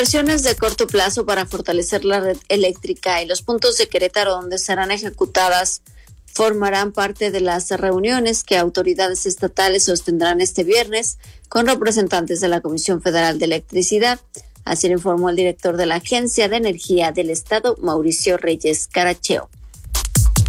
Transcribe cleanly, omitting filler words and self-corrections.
Inversiones de corto plazo para fortalecer la red eléctrica y los puntos de Querétaro donde serán ejecutadas formarán parte de las reuniones que autoridades estatales sostendrán este viernes con representantes de la Comisión Federal de Electricidad. Así lo informó el director de la Agencia de Energía del Estado, Mauricio Reyes Caracheo.